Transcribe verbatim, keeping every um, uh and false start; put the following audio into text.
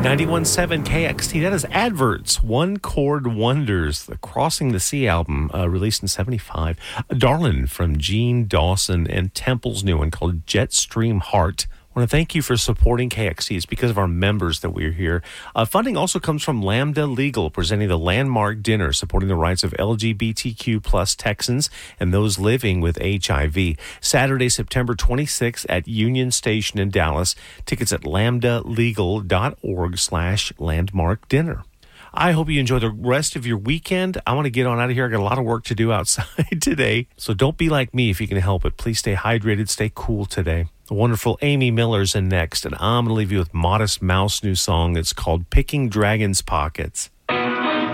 ninety-one point seven K X T. That is Adverts, One Chord Wonders, the Crossing the Sea album, uh, released in seventy-five. Darlin' from Gene Dawson, and Temple's new one called Jetstream Heart. I want to thank you for supporting K X T. It's because of our members that we're here. Uh, funding also comes from Lambda Legal, presenting the Landmark Dinner, supporting the rights of L G B T Q plus Texans and those living with H I V. Saturday, September twenty-sixth at Union Station in Dallas. Tickets at lambdalegal.org slash landmark dinner. I hope you enjoy the rest of your weekend. I want to get on out of here. I got a lot of work to do outside today. So don't be like me if you can help it. Please stay hydrated, stay cool today. The wonderful Amy Miller's in next, and I'm going to leave you with Modest Mouse new song. It's called Picking Dragon's Pockets.